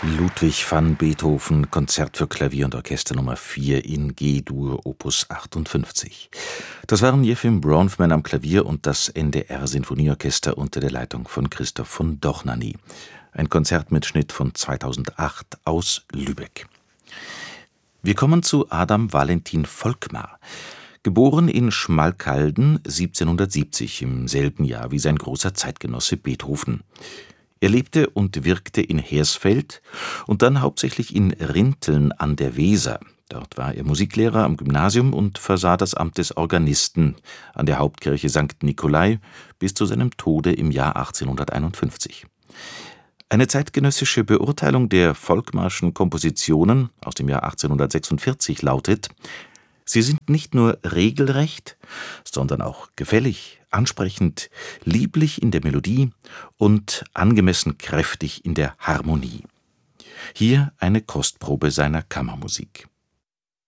Ludwig van Beethoven, Konzert für Klavier und Orchester Nummer 4 in G-Dur, Opus 58. Das waren Jefim Bronfman am Klavier und das NDR-Sinfonieorchester unter der Leitung von Christoph von Dohnanyi. Ein Konzertmitschnitt von 2008 aus Lübeck. Wir kommen zu Adam Valentin Volkmar. Geboren in Schmalkalden 1770, im selben Jahr wie sein großer Zeitgenosse Beethoven. Er lebte und wirkte in Hersfeld und dann hauptsächlich in Rinteln an der Weser. Dort war er Musiklehrer am Gymnasium und versah das Amt des Organisten an der Hauptkirche St. Nikolai bis zu seinem Tode im Jahr 1851. Eine zeitgenössische Beurteilung der Volkmarschen Kompositionen aus dem Jahr 1846 lautet: Sie sind nicht nur regelrecht, sondern auch gefällig, ansprechend, lieblich in der Melodie und angemessen kräftig in der Harmonie. Hier eine Kostprobe seiner Kammermusik.